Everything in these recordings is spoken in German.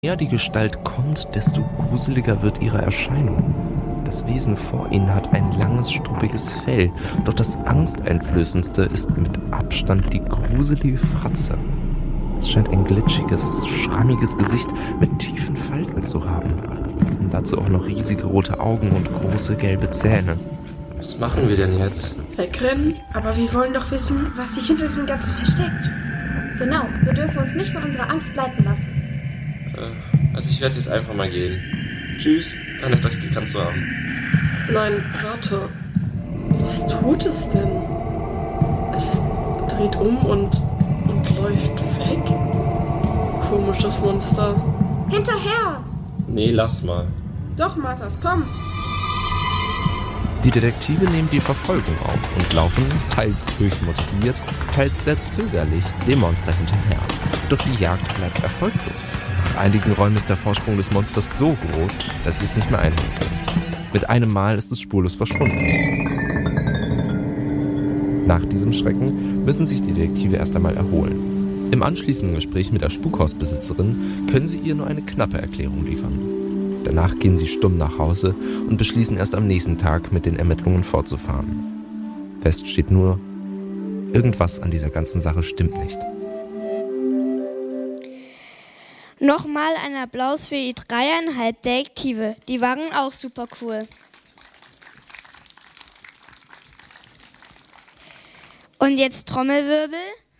Je näher die Gestalt kommt, desto gruseliger wird ihre Erscheinung. Das Wesen vor ihnen hat ein langes, struppiges Fell, doch das Angsteinflößendste ist mit Abstand die gruselige Fratze. Es scheint ein glitschiges, schrammiges Gesicht mit tiefen Falten zu haben. Und dazu auch noch riesige rote Augen und große gelbe Zähne. Was machen wir denn jetzt? Wegrennen? Aber wir wollen doch wissen, was sich hinter diesem Ganzen versteckt. Genau, wir dürfen uns nicht von unserer Angst leiten lassen. Also ich werde jetzt einfach mal gehen. Tschüss, war nett, euch gekannt zu haben. Nein, warte. Was tut es denn? Es dreht um und läuft weg? Komisches Monster. Hinterher! Nee, lass mal. Doch, Marthas, komm. Die Detektive nehmen die Verfolgung auf und laufen, teils höchst motiviert, teils sehr zögerlich, dem Monster hinterher. Doch die Jagd bleibt erfolglos. Nach einigen Räumen ist der Vorsprung des Monsters so groß, dass sie es nicht mehr einholen können. Mit einem Mal ist es spurlos verschwunden. Nach diesem Schrecken müssen sich die Detektive erst einmal erholen. Im anschließenden Gespräch mit der Spukhausbesitzerin können sie ihr nur eine knappe Erklärung liefern. Danach gehen sie stumm nach Hause und beschließen erst am nächsten Tag mit den Ermittlungen fortzufahren. Fest steht nur, irgendwas an dieser ganzen Sache stimmt nicht. Nochmal ein Applaus für die 3,5 Detektive. Die waren auch super cool. Und jetzt Trommelwirbel.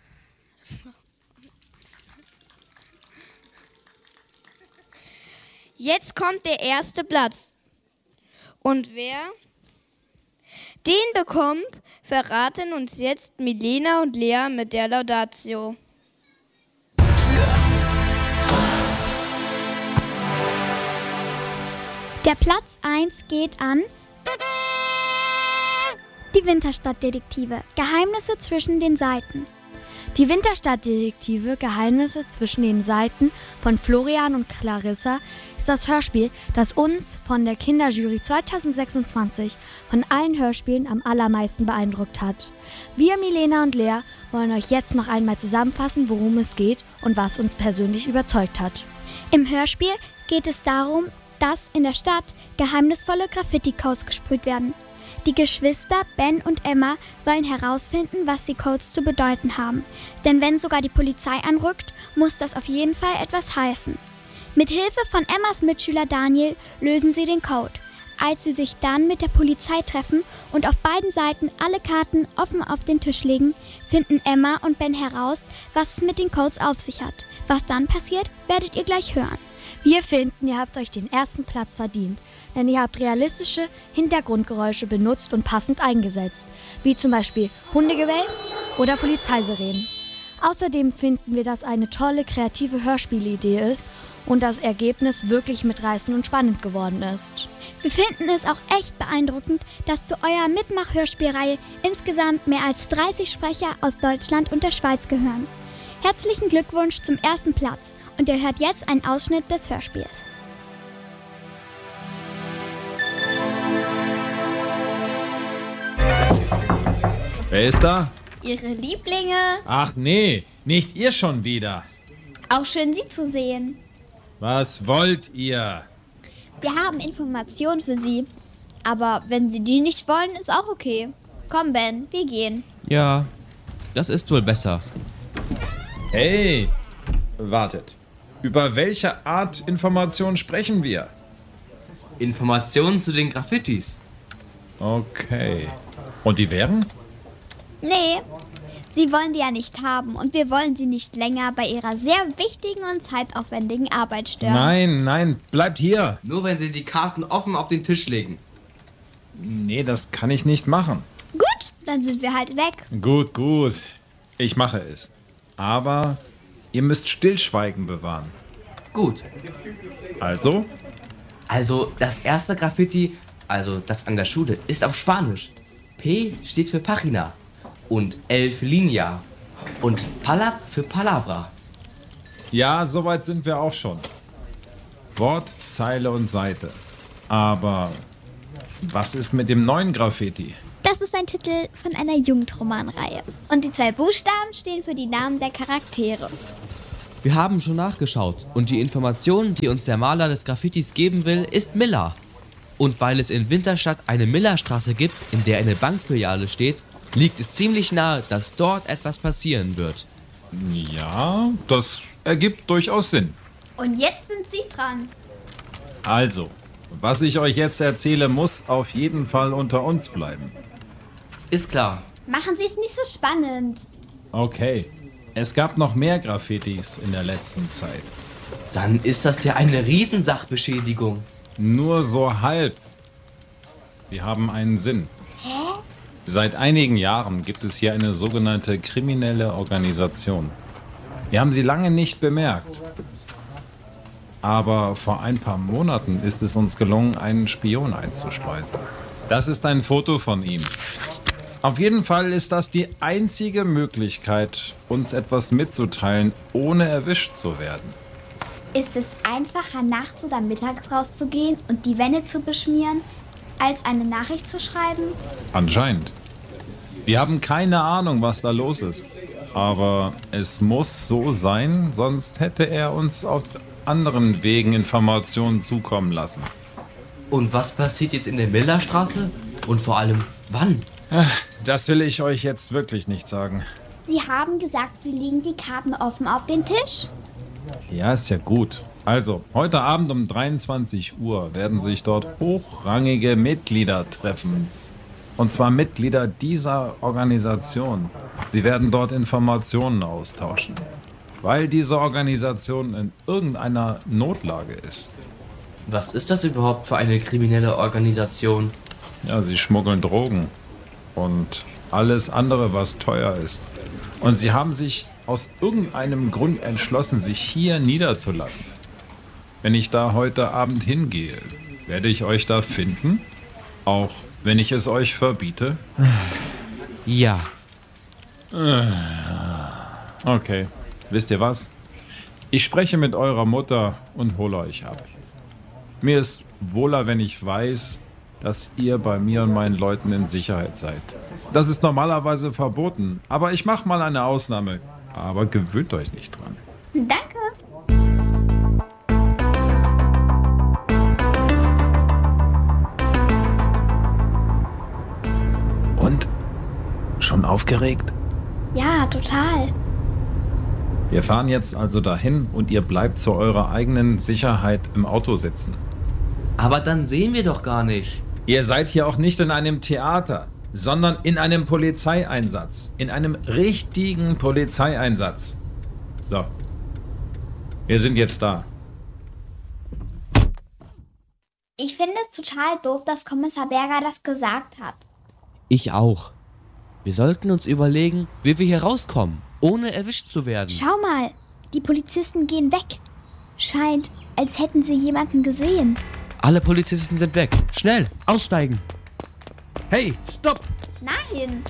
Jetzt kommt der erste Platz. Und wer den bekommt, verraten uns jetzt Milena und Lea mit der Laudatio. Der Platz 1 geht an die Winterstadtdetektive. Geheimnisse zwischen den Seiten. Die Winterstadtdetektive Geheimnisse zwischen den Seiten von Florian und Clarissa ist das Hörspiel, das uns von der Kinderjury 2026 von allen Hörspielen am allermeisten beeindruckt hat. Wir, Milena und Lea, wollen euch jetzt noch einmal zusammenfassen, worum es geht und was uns persönlich überzeugt hat. Im Hörspiel geht es darum, dass in der Stadt geheimnisvolle Graffiti-Codes gesprüht werden. Die Geschwister Ben und Emma wollen herausfinden, was die Codes zu bedeuten haben. Denn wenn sogar die Polizei anrückt, muss das auf jeden Fall etwas heißen. Mit Hilfe von Emmas Mitschüler Daniel lösen sie den Code. Als sie sich dann mit der Polizei treffen und auf beiden Seiten alle Karten offen auf den Tisch legen, finden Emma und Ben heraus, was es mit den Codes auf sich hat. Was dann passiert, werdet ihr gleich hören. Wir finden, ihr habt euch den ersten Platz verdient, denn ihr habt realistische Hintergrundgeräusche benutzt und passend eingesetzt, wie zum Beispiel Hundegebell oder Polizeisirenen. Außerdem finden wir, dass eine tolle kreative Hörspielidee ist und das Ergebnis wirklich mitreißend und spannend geworden ist. Wir finden es auch echt beeindruckend, dass zu eurer Mitmach-Hörspielreihe insgesamt mehr als 30 Sprecher aus Deutschland und der Schweiz gehören. Herzlichen Glückwunsch zum ersten Platz und ihr hört jetzt einen Ausschnitt des Hörspiels. Wer ist da? Ihre Lieblinge. Ach nee, nicht ihr schon wieder. Auch schön, Sie zu sehen. Was wollt ihr? Wir haben Informationen für Sie. Aber wenn Sie die nicht wollen, ist auch okay. Komm, Ben, wir gehen. Ja, das ist wohl besser. Hey, wartet. Über welche Art Information sprechen wir? Informationen zu den Graffitis. Okay. Und die wären? Nee, Sie wollen die ja nicht haben und wir wollen Sie nicht länger bei Ihrer sehr wichtigen und zeitaufwendigen Arbeit stören. Nein, bleibt hier. Nur wenn Sie die Karten offen auf den Tisch legen. Nee, das kann ich nicht machen. Gut, dann sind wir halt weg. Gut. Ich mache es. Aber ihr müsst Stillschweigen bewahren. Gut. Also? Also, das erste Graffiti, also das an der Schule, ist auf Spanisch. P steht für Pagina und L für Linear und Palab für Palabra. Ja, soweit sind wir auch schon. Wort, Zeile und Seite. Aber was ist mit dem neuen Graffiti? Das ist ein Titel von einer Jugendromanreihe. Und die 2 Buchstaben stehen für die Namen der Charaktere. Wir haben schon nachgeschaut und die Information, die uns der Maler des Graffitis geben will, ist Miller. Und weil es in Winterstadt eine Millerstraße gibt, in der eine Bankfiliale steht, liegt es ziemlich nahe, dass dort etwas passieren wird. Ja, das ergibt durchaus Sinn. Und jetzt sind Sie dran. Also, was ich euch jetzt erzähle, muss auf jeden Fall unter uns bleiben. Ist klar. Machen Sie es nicht so spannend. Okay. Es gab noch mehr Graffitis in der letzten Zeit. Dann ist das ja eine Riesensachbeschädigung. Nur so halb. Sie haben einen Sinn. Seit einigen Jahren gibt es hier eine sogenannte kriminelle Organisation. Wir haben sie lange nicht bemerkt. Aber vor ein paar Monaten ist es uns gelungen, einen Spion einzuschleusen. Das ist ein Foto von ihm. Auf jeden Fall ist das die einzige Möglichkeit, uns etwas mitzuteilen, ohne erwischt zu werden. Ist es einfacher, nachts oder mittags rauszugehen und die Wände zu beschmieren, als eine Nachricht zu schreiben? Anscheinend. Wir haben keine Ahnung, was da los ist. Aber es muss so sein, sonst hätte er uns auf anderen Wegen Informationen zukommen lassen. Und was passiert jetzt in der Millerstraße? Und vor allem, wann? Das will ich euch jetzt wirklich nicht sagen. Sie haben gesagt, Sie legen die Karten offen auf den Tisch. Ja, ist ja gut. Also, heute Abend um 23 Uhr werden sich dort hochrangige Mitglieder treffen. Und zwar Mitglieder dieser Organisation. Sie werden dort Informationen austauschen, weil diese Organisation in irgendeiner Notlage ist. Was ist das überhaupt für eine kriminelle Organisation? Ja, sie schmuggeln Drogen und alles andere, was teuer ist. Und sie haben sich aus irgendeinem Grund entschlossen, sich hier niederzulassen. Wenn ich da heute Abend hingehe, werde ich euch da finden, auch wenn ich es euch verbiete. Ja. Okay, wisst ihr was? Ich spreche mit eurer Mutter und hole euch ab. Mir ist wohler, wenn ich weiß, dass ihr bei mir und meinen Leuten in Sicherheit seid. Das ist normalerweise verboten, aber ich mache mal eine Ausnahme. Aber gewöhnt euch nicht dran. Danke. Und? Schon aufgeregt? Ja, total. Wir fahren jetzt also dahin und ihr bleibt zu eurer eigenen Sicherheit im Auto sitzen. Aber dann sehen wir doch gar nicht. Ihr seid hier auch nicht in einem Theater, sondern in einem Polizeieinsatz. In einem richtigen Polizeieinsatz. So. Wir sind jetzt da. Ich finde es total doof, dass Kommissar Berger das gesagt hat. Ich auch. Wir sollten uns überlegen, wie wir hier rauskommen, ohne erwischt zu werden. Schau mal, die Polizisten gehen weg. Scheint, als hätten sie jemanden gesehen. Alle Polizisten sind weg. Schnell, aussteigen. Hey, stopp! Nein!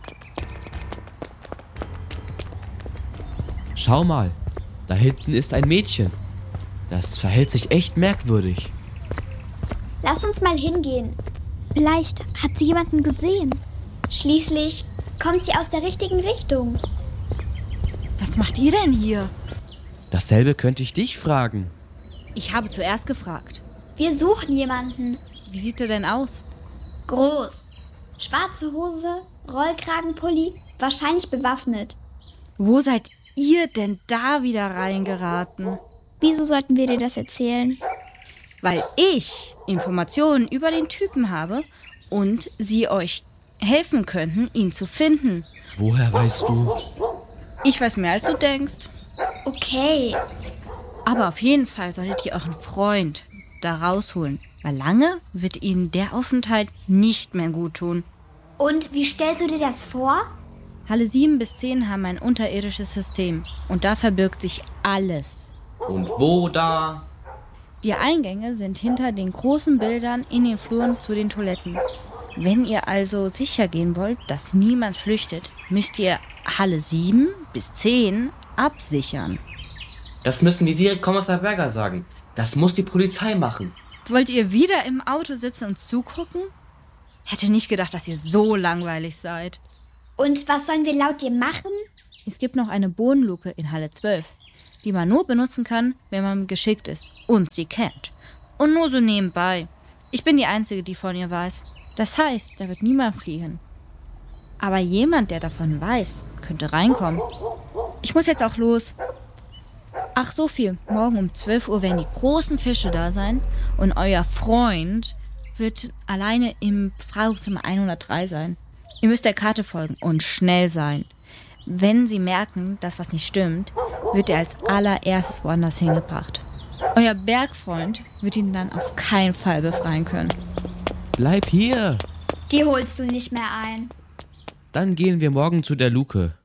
Schau mal, da hinten ist ein Mädchen. Das verhält sich echt merkwürdig. Lass uns mal hingehen. Vielleicht hat sie jemanden gesehen. Schließlich kommt sie aus der richtigen Richtung. Was macht ihr denn hier? Dasselbe könnte ich dich fragen. Ich habe zuerst gefragt. Wir suchen jemanden. Wie sieht er denn aus? Groß. Schwarze Hose, Rollkragenpulli, wahrscheinlich bewaffnet. Wo seid ihr denn da wieder reingeraten? Wieso sollten wir dir das erzählen? Weil ich Informationen über den Typen habe und sie euch helfen könnten, ihn zu finden. Woher weißt du? Ich weiß mehr, als du denkst. Okay. Aber auf jeden Fall solltet ihr euren Freund da rausholen, weil lange wird ihnen der Aufenthalt nicht mehr gut tun. Und wie stellst du dir das vor? Halle 7 bis 10 haben ein unterirdisches System und da verbirgt sich alles. Und wo da? Die Eingänge sind hinter den großen Bildern in den Fluren zu den Toiletten. Wenn ihr also sicher gehen wollt, dass niemand flüchtet, müsst ihr Halle 7 bis 10 absichern. Das müssen wir direkt Kommissar Berger sagen. Das muss die Polizei machen. Wollt ihr wieder im Auto sitzen und zugucken? Hätte nicht gedacht, dass ihr so langweilig seid. Und was sollen wir laut dir machen? Es gibt noch eine Bodenluke in Halle 12. die man nur benutzen kann, wenn man geschickt ist und sie kennt. Und nur so nebenbei. Ich bin die Einzige, die von ihr weiß. Das heißt, da wird niemand fliegen. Aber jemand, der davon weiß, könnte reinkommen. Ich muss jetzt auch los. Ach, so viel. Morgen um 12 Uhr werden die großen Fische da sein und euer Freund wird alleine im Fragezimmer 103 sein. Ihr müsst der Karte folgen und schnell sein. Wenn sie merken, dass was nicht stimmt, wird er als allererstes woanders hingebracht. Euer Bergfreund wird ihn dann auf keinen Fall befreien können. Bleib hier! Die holst du nicht mehr ein. Dann gehen wir morgen zu der Luke.